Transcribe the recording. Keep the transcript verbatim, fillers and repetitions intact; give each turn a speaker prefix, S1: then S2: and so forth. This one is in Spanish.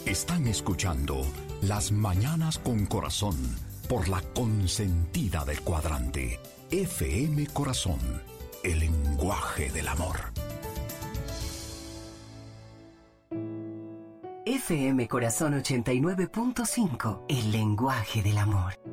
S1: Están escuchando Las Mañanas con Corazón por la consentida del cuadrante. F M Corazón, el lenguaje del amor.
S2: F M Corazón ochenta y nueve punto cinco, el lenguaje del amor.